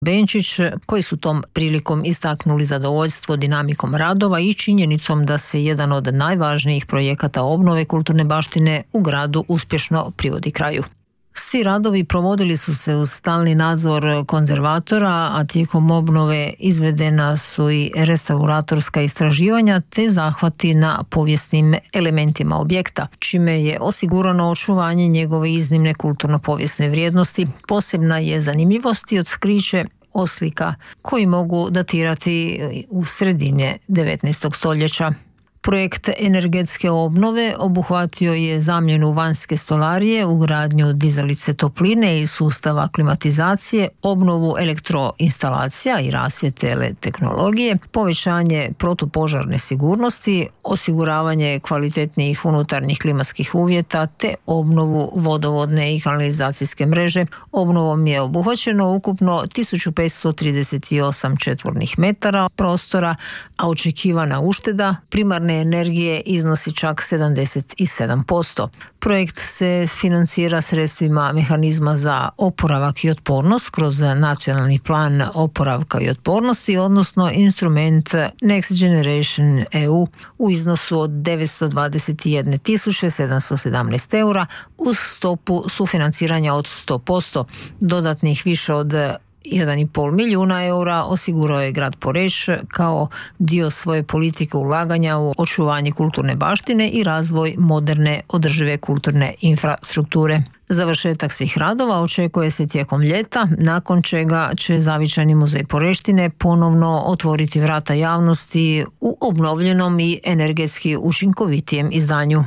Benčić, koji su tom prilikom istaknuli zadovoljstvo dinamikom radova i činjenicom da se jedan od najvažnijih projekata obnove kulturne baštine u gradu uspješno privodi kraju. Svi radovi provodili su se uz stalni nadzor konzervatora, a tijekom obnove izvedena su i restauratorska istraživanja te zahvati na povijesnim elementima objekta, čime je osigurano očuvanje njegove iznimne kulturno-povijesne vrijednosti. Posebna je zanimljivost i otkriće oslika koji mogu datirati u sredine 19. stoljeća. Projekt energetske obnove obuhvatio je zamjenu vanjske stolarije, ugradnju dizalice topline i sustava klimatizacije, obnovu elektroinstalacija i rasvjete tehnologije, povećanje protupožarne sigurnosti, osiguravanje kvalitetnijih unutarnjih klimatskih uvjeta te obnovu vodovodne i kanalizacijske mreže. Obnovom je obuhvaćeno ukupno 1538 četvornih metara prostora, a očekivana ušteda primarne energije iznosi čak 77%. Projekt se financira sredstvima mehanizma za oporavak i otpornost kroz nacionalni plan oporavka i otpornosti, odnosno instrument Next Generation EU u iznosu od 921.717 eura uz stopu sufinanciranja od 100%. Dodatnih više od 1,5 milijuna eura osigurao je grad Poreč kao dio svoje politike ulaganja u očuvanje kulturne baštine i razvoj moderne održive kulturne infrastrukture. Završetak svih radova očekuje se tijekom ljeta, nakon čega će Zavičajni muzej Poreštine ponovno otvoriti vrata javnosti u obnovljenom i energetski učinkovitijem izdanju.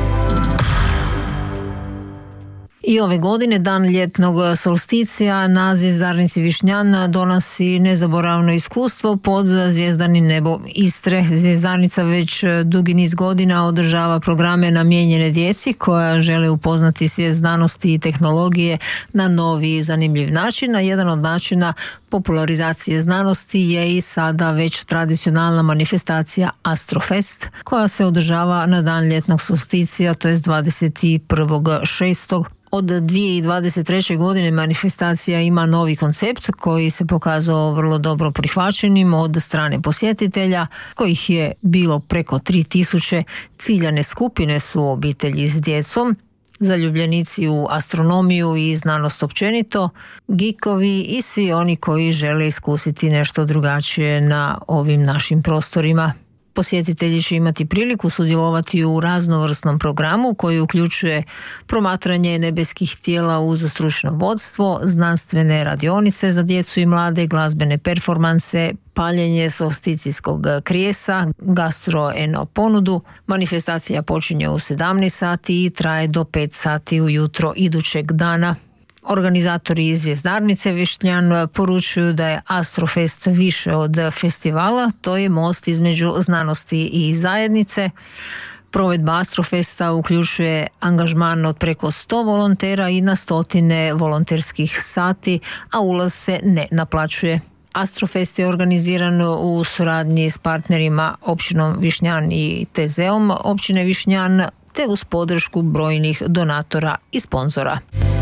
I ove godine, dan ljetnog solsticija, na zvjezdarnici Višnjan donosi nezaboravno iskustvo pod zvjezdani nebo Istre. Zvjezdarnica već dugi niz godina održava programe namijenjene djeci koja žele upoznati svijet znanosti i tehnologije na novi i zanimljiv način. A jedan od načina popularizacije znanosti je i sada već tradicionalna manifestacija Astrofest, koja se održava na dan ljetnog solsticija, to je 21.6. Od 2023. godine manifestacija ima novi koncept koji se pokazao vrlo dobro prihvaćenim od strane posjetitelja, kojih je bilo preko 3000. Ciljane skupine su obitelji s djecom, zaljubljenici u astronomiju i znanost općenito, geekovi i svi oni koji žele iskusiti nešto drugačije na ovim našim prostorima. Posjetitelji će imati priliku sudjelovati u raznovrsnom programu koji uključuje promatranje nebeskih tijela uz stručno vodstvo, znanstvene radionice za djecu i mlade, glazbene performanse, paljenje solsticijskog krijesa, gastro-eno ponudu. Manifestacija počinje u 17 sati i traje do 5 sati ujutro idućeg dana. Organizatori iz Zvjezdarnice Višnjan poručuju da je Astrofest više od festivala, to je most između znanosti i zajednice. Provedba Astrofesta uključuje angažman od preko 100 volontera i na stotine volonterskih sati, a ulaz se ne naplaćuje. Astrofest je organiziran u suradnji s partnerima općinom Višnjan i TZ-om općine Višnjan, te uz podršku brojnih donatora i sponzora.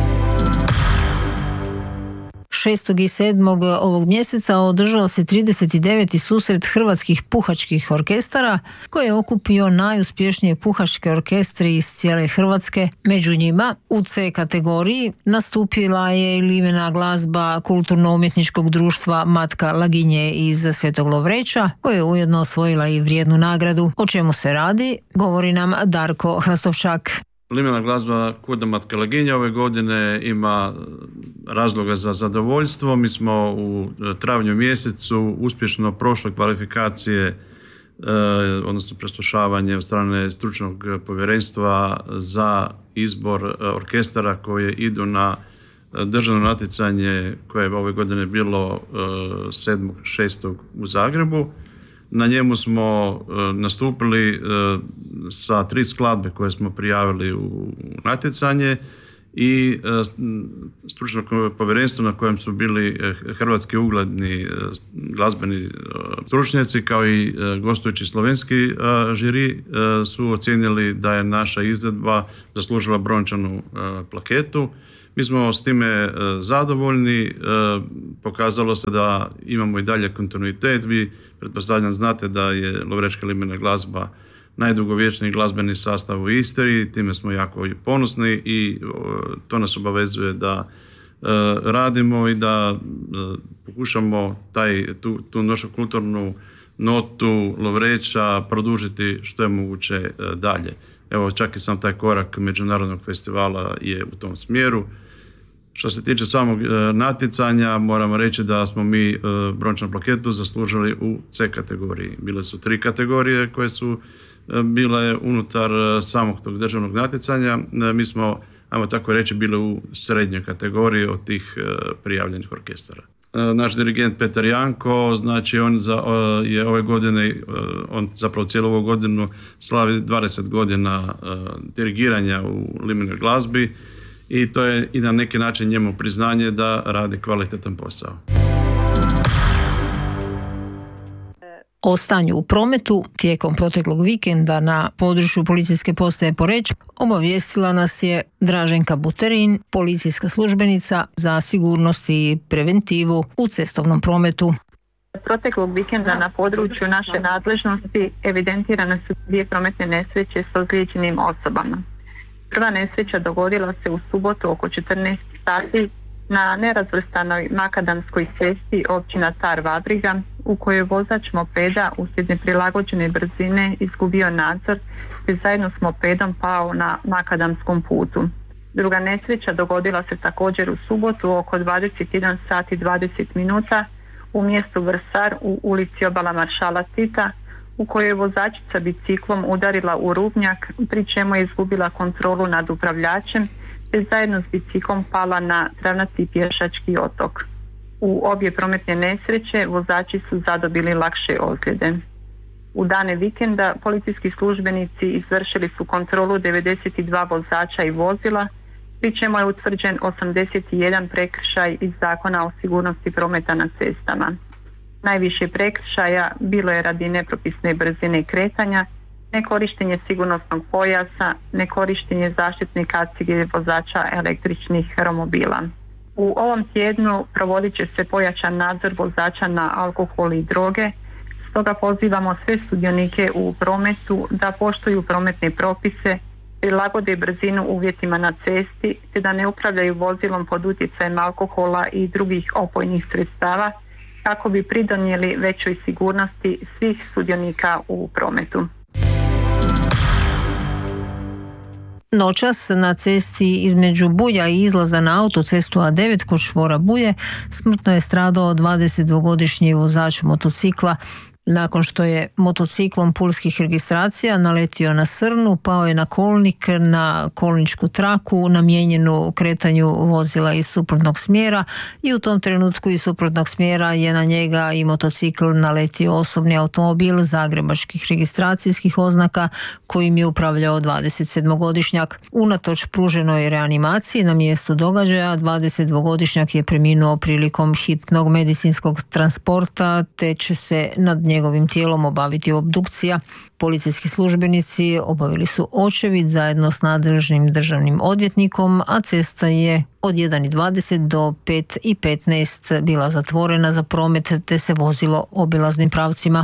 6. i 7. ovog mjeseca održao se 39. susret hrvatskih puhačkih orkestara koji je okupio najuspješnije puhačke orkestre iz cijele Hrvatske. Među njima u C kategoriji nastupila je i limena glazba kulturno-umjetničkog društva Matka Laginje iz Svetog Lovreča, koja je ujedno osvojila i vrijednu nagradu. O čemu se radi, govori nam Darko Hrastovčak. Limena glazba Kuda Matke Laginje ove godine ima razloga za zadovoljstvo. Mi smo u travnju mjesecu uspješno prošli kvalifikacije, odnosno preslušavanje od strane stručnog povjerenstva za izbor orkestara koje idu na državno natjecanje koje je ove godine bilo 7.6. u Zagrebu. Na njemu smo nastupili sa 3 skladbe koje smo prijavili u natjecanje i stručno povjerenstvo na kojem su bili hrvatski ugledni glazbeni stručnjaci kao i gostujući slovenski žiri su ocijenili da je naša izvedba zaslužila brončanu plaketu. Mi smo s time zadovoljni, pokazalo se da imamo i dalje kontinuitet. Vi, pretpostavljam, znate da je Lovrečka limena glazba najdugovječniji glazbeni sastav u Istri, time smo jako ponosni i to nas obavezuje da radimo i da pokušamo tu našu kulturnu notu Lovreča produžiti što je moguće dalje. Evo, čak i sam taj korak međunarodnog festivala je u tom smjeru. Što se tiče samog natjecanja, moramo reći da smo mi brončanu plaketu zaslužili u C kategoriji. Bile su 3 kategorije koje su bile unutar samog tog državnog natjecanja. Mi smo, ajmo tako reći, bili u srednjoj kategoriji od tih prijavljenih orkestara. Naš dirigent Petar Janko, znači on je ove godine, on zapravo cijelu ovu godinu slavi 20 godina dirigiranja u limenoj glazbi i to je i na neki način njemu priznanje da radi kvalitetan posao. O stanju u prometu tijekom proteklog vikenda na području policijske postaje Poreč obavijestila nas je Draženka Buterin, policijska službenica za sigurnost i preventivu u cestovnom prometu. Proteklog vikenda na području naše nadležnosti evidentirane su 2 prometne nesreće s ozlijeđenim osobama. Prva nesreća dogodila se u subotu oko 14 sati na nerazvrstanoj makadamskoj cesti općina Tar Vabriga, u kojoj vozač mopeda uslijed neprilagođene brzine izgubio nadzor te zajedno s mopedom pao na makadamskom putu. Druga nesreća dogodila se također u subotu oko 21 sati 20 minuta u mjestu Vrsar u ulici Obala maršala Tita, u kojoj je vozačica biciklom udarila u rubnjak, pri čemu je izgubila kontrolu nad upravljačem te zajedno s biciklom pala na travnati pješački otok. U obje prometne nesreće vozači su zadobili lakše ozljede. U dane vikenda policijski službenici izvršili su kontrolu 92 vozača i vozila, pri čemu je utvrđen 81 prekršaj iz Zakona o sigurnosti prometa na cestama. Najviše prekršaja bilo je radi nepropisne brzine kretanja, nekorištenje sigurnosnog pojasa, nekorištenje zaštitne kacige vozača električnih romobila. U ovom tjednu provodit će se pojačan nadzor vozača na alkohol i droge, stoga pozivamo sve sudionike u prometu da poštuju prometne propise, prilagode brzinu uvjetima na cesti te da ne upravljaju vozilom pod utjecajem alkohola i drugih opojnih sredstava kako bi pridonijeli većoj sigurnosti svih sudionika u prometu. Noćas na cesti između Buja i izlaza na autocestu A9 kod čvora Buje smrtno je stradao 22-godišnji vozač motocikla. Nakon što je motociklom pulskih registracija naletio na srnu, pao je na kolnik na kolničku traku namijenjenu kretanju vozila iz suprotnog smjera i u tom trenutku iz suprotnog smjera je na njega i motocikl naletio osobni automobil zagrebačkih registracijskih oznaka kojim je upravljao 27-godišnjak. Unatoč pruženoj reanimaciji na mjestu događaja 22-godišnjak je preminuo prilikom hitnog medicinskog transporta te će se nad njegovim tijelom obaviti obdukcija. Policijski službenici obavili su očevid zajedno s nadležnim državnim odvjetnikom, a cesta je od 1:20 do 5:15 bila zatvorena za promet te se vozilo obilaznim pravcima.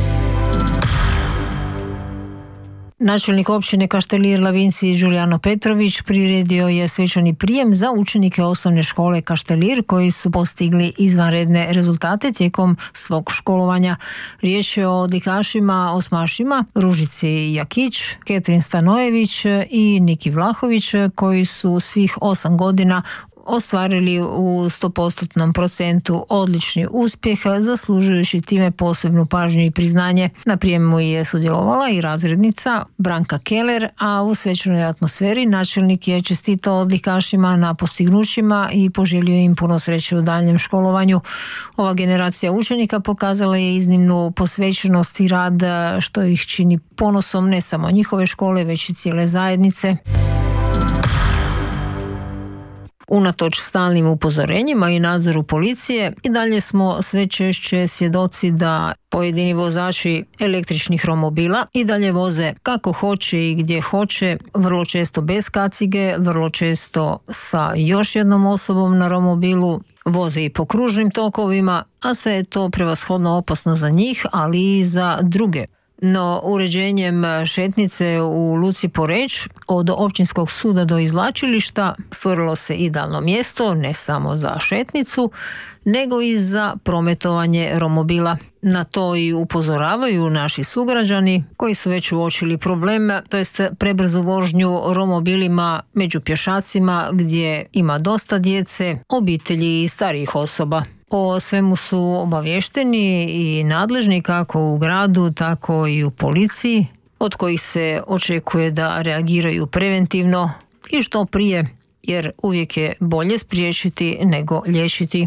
Načelnik općine Kaštelir Lavinci Đulijano Petrović priredio je svečani prijem za učenike osnovne škole Kaštelir koji su postigli izvanredne rezultate tijekom svog školovanja. Riječ je o odlikašima osmašima Ružici Jakić, Ketrin Stanojević i Niki Vlahović koji su svih 8 godina ostvarili u 100% odlični uspjeh, zaslužujući time posebnu pažnju i priznanje. Na prijemu je sudjelovala i razrednica Branka Keller, a u svečanoj atmosferi načelnik je čestitao odlikašima na postignućima i poželio im puno sreće u daljnjem školovanju. Ova generacija učenika pokazala je iznimnu posvećenost i rad, što ih čini ponosom ne samo njihove škole, već i cijele zajednice. Unatoč stalnim upozorenjima i nadzoru policije, i dalje smo sve češće svjedoci da pojedini vozači električnih romobila i dalje voze kako hoće i gdje hoće, vrlo često bez kacige, vrlo često sa još jednom osobom na romobilu, voze i po kružnim tokovima, a sve je to prevashodno opasno za njih, ali i za druge. No, uređenjem šetnice u luci Poreč od općinskog suda do izvlačilišta stvorilo se idealno mjesto ne samo za šetnicu, nego i za prometovanje romobila. Na to i upozoravaju naši sugrađani koji su već uočili problem, to jest prebrzu vožnju romobilima među pješacima gdje ima dosta djece, obitelji i starijih osoba. O svemu su obavješteni i nadležni kako u gradu, tako i u policiji, od kojih se očekuje da reagiraju preventivno i što prije, jer uvijek je bolje spriječiti nego liječiti.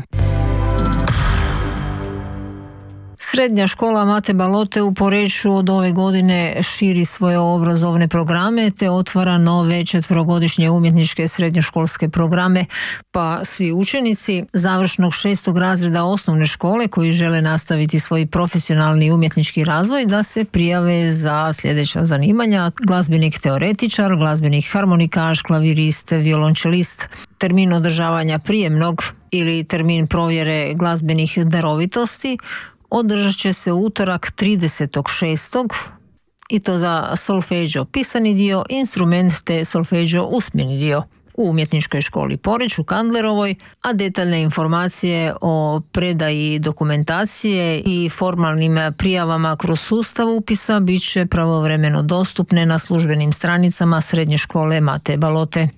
Srednja škola Mate Balote u Poreču od ove godine širi svoje obrazovne programe te otvara nove 4-godišnje umjetničke srednjoškolske programe, pa svi učenici završnog 6. razreda osnovne škole koji žele nastaviti svoj profesionalni umjetnički razvoj da se prijave za sljedeća zanimanja: glazbenik teoretičar, glazbenik harmonikaš, klavirist, violončelist. Termin održavanja prijemnog ili termin provjere glazbenih darovitosti održat će se utorak 30.6. i to za solfeđo pisani dio, instrument te solfeđo usmeni dio u umjetničkoj školi Poreč u Kandlerovoj, a detaljne informacije o predaji dokumentacije i formalnim prijavama kroz sustav upisa bit će pravovremeno dostupne na službenim stranicama Srednje škole Mate Balote.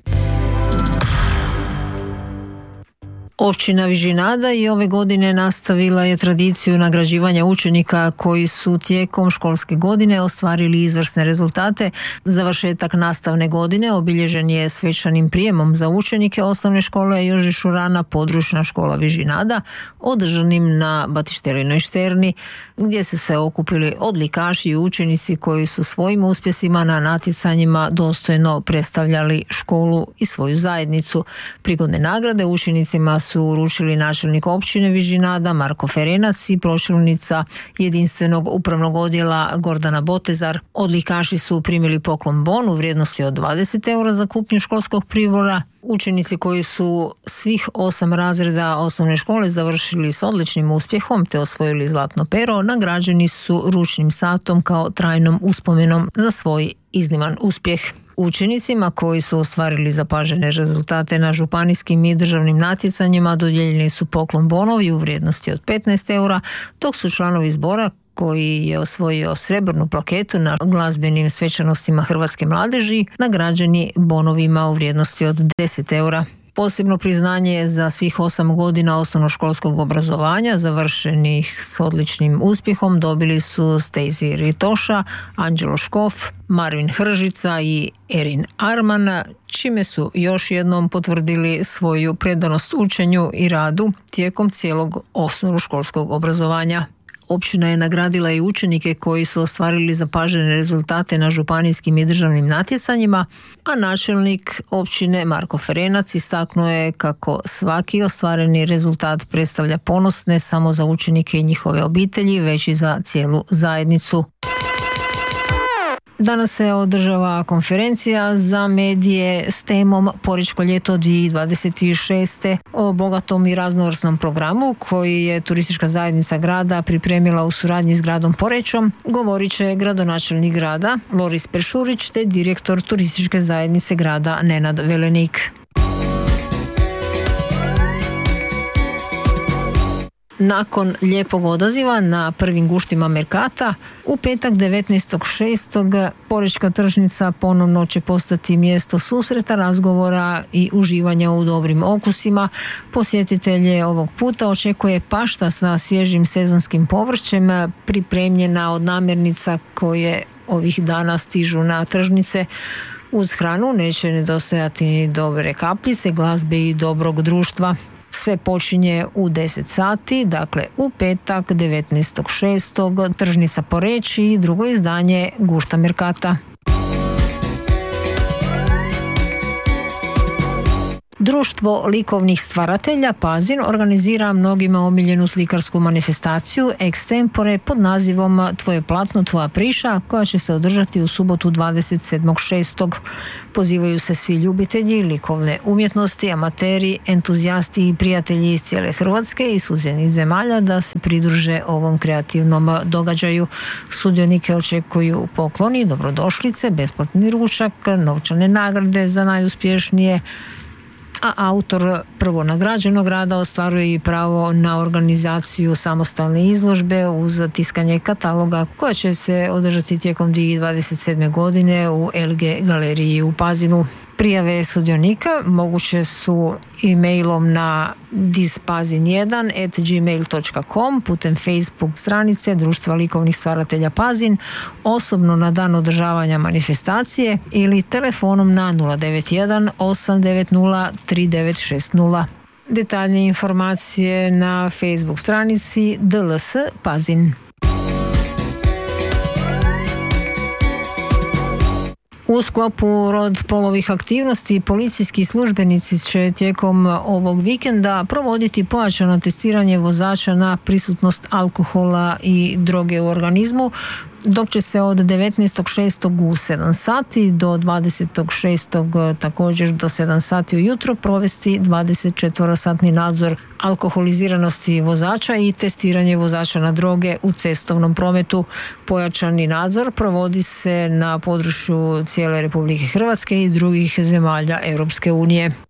Općina Vižinada i ove godine nastavila je tradiciju nagrađivanja učenika koji su tijekom školske godine ostvarili izvrsne rezultate. Završetak nastavne godine obilježen je svečanim prijemom za učenike osnovne škole Jože Šurana, područna škola Vižinada, održanim na Batištelinoj šterni, gdje su se okupili odlikaši i učenici koji su svojim uspjesima na natjecanjima dostojno predstavljali školu i svoju zajednicu. Prigodne nagrade učenicima su uručili načelnik općine Vižinada Marko Ferenac i pročelnica jedinstvenog upravnog odjela Gordana Botezar. Odlikaši su primili poklon bon u vrijednosti od 20 eura za kupnju školskog pribora. Učenici koji su svih 8 razreda osnovne škole završili s odličnim uspjehom te osvojili zlatno pero, nagrađeni su ručnim satom kao trajnom uspomenom za svoj izniman uspjeh. Učenicima koji su ostvarili zapažene rezultate na županijskim i državnim natjecanjima dodijeljeni su poklon bonovi u vrijednosti od 15 eura, dok su članovi zbora koji je osvojio srebrnu plaketu na glazbenim svečanostima Hrvatske mladeži nagrađeni bonovima u vrijednosti od 10 eura. Posebno priznanje za svih 8 godina osnovnoškolskog obrazovanja završenih s odličnim uspjehom dobili su Stacey Ritoša, Anđelo Škof, Marvin Hržica i Erin Arman, čime su još jednom potvrdili svoju predanost učenju i radu tijekom cijelog osnovnoškolskog obrazovanja. Općina je nagradila i učenike koji su ostvarili zapažene rezultate na županijskim i državnim natjecanjima, a načelnik općine Marko Ferenac istaknuo je kako svaki ostvareni rezultat predstavlja ponos ne samo za učenike i njihove obitelji, već i za cijelu zajednicu. Danas se održava konferencija za medije s temom Porečko ljeto 2026. o bogatom i raznovrsnom programu koji je turistička zajednica grada pripremila u suradnji s gradom Porečom. Govorit će gradonačelnik grada Loris Peršurić te direktor turističke zajednice grada Nenad Velenik. Nakon lijepog odaziva na prvim guštima Merkata, u petak 19.6. Porečka tržnica ponovno će postati mjesto susreta, razgovora i uživanja u dobrim okusima. Posjetitelje ovog puta očekuje pašta sa svježim sezonskim povrćem, pripremljena od namirnica koje ovih dana stižu na tržnice. Uz hranu neće nedostajati ni dobre kapljice, glazbe i dobrog društva. Sve počinje u 10 sati, dakle u petak 19.6. tržnica Poreč i drugo izdanje Gušta Merkata. Društvo likovnih stvaratelja Pazin organizira mnogima omiljenu slikarsku manifestaciju Extempore pod nazivom Tvoje platno, tvoja priča, koja će se održati u subotu 27.6. Pozivaju se svi ljubitelji likovne umjetnosti, amateri, entuzijasti i prijatelji iz cijele Hrvatske i susjednih zemalja da se pridruže ovom kreativnom događaju. Sudionike očekuju pokloni, dobrodošlice, besplatni ručak, novčane nagrade za najuspješnije, a autor prvo nagrađenog rada ostvaruje i pravo na organizaciju samostalne izložbe uz tiskanje kataloga koja će se održati tijekom 2027. godine u LG galeriji u Pazinu. Prijave sudionika moguće su e-mailom na dispazin1@gmail.com, putem Facebook stranice Društva likovnih stvaratelja Pazin, osobno na dan održavanja manifestacije ili telefonom na 091 890 3960. Detaljnije informacije na Facebook stranici DLS Pazin. U sklopu rod polovih aktivnosti policijski službenici će tijekom ovog vikenda provoditi pojačano testiranje vozača na prisutnost alkohola i droge u organizmu, dok će se od 19.6. u 7 sati do 20.6. također do 7 sati ujutro provesti 24-satni nadzor alkoholiziranosti vozača i testiranje vozača na droge u cestovnom prometu. Pojačani nadzor provodi se na području cijele Republike Hrvatske i drugih zemalja Europske unije.